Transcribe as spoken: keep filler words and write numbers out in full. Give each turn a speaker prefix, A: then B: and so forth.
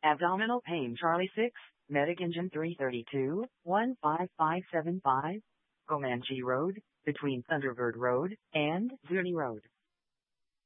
A: Abdominal pain Charlie six, Medic Engine three thirty-two, one five five seven five, Comanche Road, between Thunderbird Road and Zuni Road.